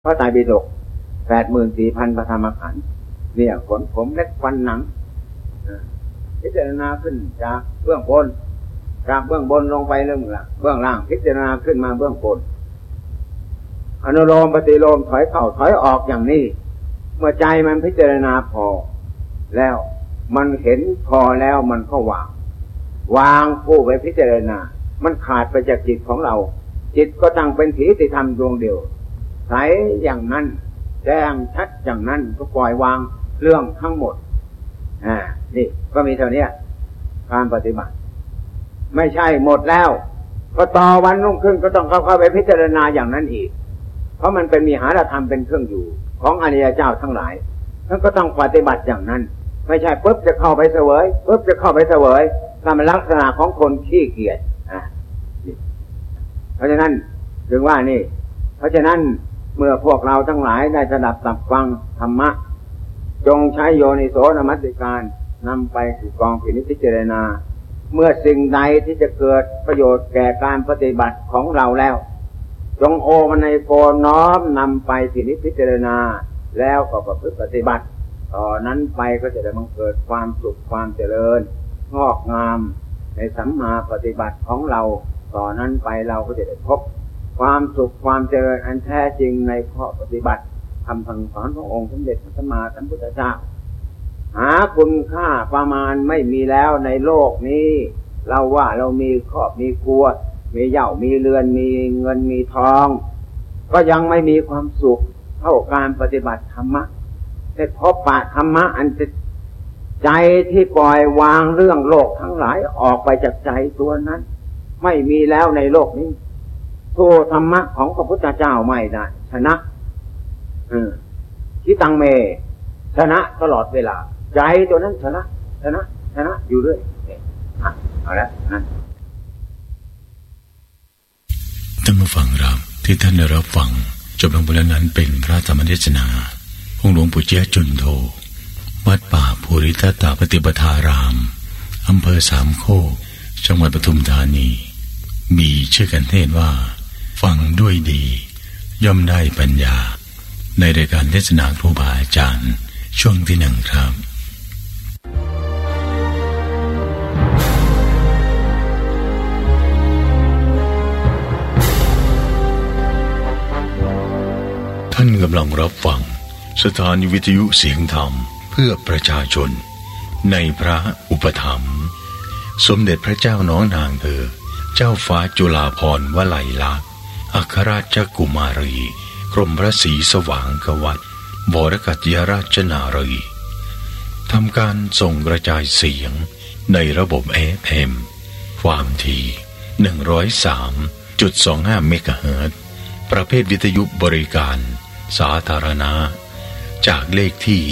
พระไตรปิฎก 84,000 พระธรรมขันธ์เนี่ยขนผมเล็บฟันหนังพิจารณาขึ้นจากเบื้องบนลงไปเรื่องเบื้องล่างพิจารณาขึ้นมาเบื้องบนอนุโลมปฏิโลมถอยเข้าถอยออกอย่างนี้เมื่อใจมันพิจารณาพอแล้วมันเห็นพอแล้วมันก็วางผู้ไปพิจารณามันขาดไปจากจิตของเราจิตก็ตั้งเป็นถีติธรรมดวงเดียวใสอย่างนั้นแจ้งชัดอย่างนั้นก็ปล่อยวางเรื่องทั้งหมดนี่ก็มีเท่านี้การปฏิบัติไม่ใช่หมดแล้วก็ต่อวันรุ่งขึ้นก็ต้องเข้าไปพิจารณาอย่างนั้นอีกเพราะมันเป็นมีหารธรรมเป็นเครื่องอยู่ของอริยเจ้าทั้งหลายนั่นก็ต้องปฏิบัติอย่างนั้นไม่ใช่ปุ๊บจะเข้าไปเสวยปุ๊บจะเข้าไปเสวยตามลักษณะของคนขี้เกียจเพราะฉะนั้นถึงว่านี่เพราะฉะนั้นเมื่อพวกเราทั้งหลายได้สดับสับฟังธรรมะจงใช้โยนิโสนมัสสิการนำไปสู่กองพิจารณาเมื่อสิ่งใดที่จะเกิดประโยชน์แก่การปฏิบัติของเราแล้วจงโอมันในโกน้อมนำไปพิจารณาแล้วก็ประพฤติปฏิบัติต่อนนั้นไปก็จะได้บังเกิดความสุขความเจริญงอกงามในสัมมาปฏิบัติของเราต่อนนั้นไปเราก็จะได้พบความสุขความเจริญอันแท้จริงในข้อปฏิบัติคำสั่งสอนขององค์สมเด็จพระสัมมาสัมพุทธเจ้าหาคุณค่าประมาณไม่มีแล้วในโลกนี้เราว่าเรามีครอบมีครัวมีเหย้ามีเรือนมีเงินมีทองก็ยังไม่มีความสุขเท่าการปฏิบัติธรรมะได้พบปะธรรมะอันใจที่ปล่อยวางเรื่องโลกทั้งหลายออกไปจากใจตัวนั้นไม่มีแล้วในโลกนี้สู้ธรรมะของพระพุทธเจ้าไม่ได้ชนะที่ตังเมชนะตลอดเวลาใจตัวนั้นชนะอยู่เรื่อยเอาละนะท่านผู้ฟังครับที่ท่านได้รับฟังจบลงไปแล้วนั้นเป็นพระธรรมเทศนาของหลวงปู่เจี๊ยจุนโธวัดป่าภูริทัตตปฏิปทารามอำเภอสามโคกจังหวัดปทุมธานีมีชื่อกันเทศว่าฟังด้วยดีย่อมได้ปัญญาในรายการเทศนาครูบาอาจารย์ช่วงที่ 1ครับท่านกำลังรับฟังสถานีวิทยุเสียงธรรมเพื่อประชาชนในพระอุปถัมภ์สมเด็จพระเจ้าน้องนางเธอเจ้าฟ้าจุฬาภรณ์วลัยลักษณ์อัครราชกุมารีกรมพระศรีสว่างกวัตรบรกัติยราชนารีทำการส่งกระจายเสียงในระบบ FM ความถี่ 103.25 เมกะเฮิรตซ์ประเภทวิทยุบริการสาธารณะจากเลขที่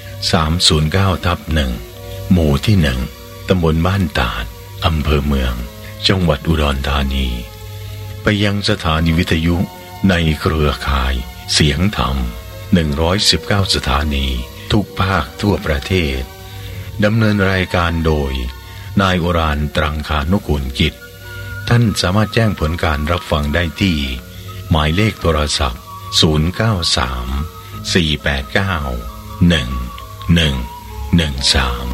309/1 หมู่ที่ 1 ตำบลบ้านตาดอำเภอเมืองจังหวัดอุดรธานีไปยังสถานีวิทยุในเครือข่ายเสียงธรรม119 สถานีทุกภาคทั่วประเทศดำเนินรายการโดยนายโอรานตรังคานุกูลกิจท่านสามารถแจ้งผลการรับฟังได้ที่หมายเลขโทรศัพท์093 489 1113